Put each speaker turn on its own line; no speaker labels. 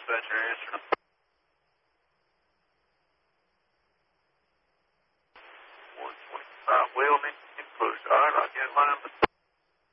dispatcher answer. 125 Wheeling, enclosed. All right, I'll get line.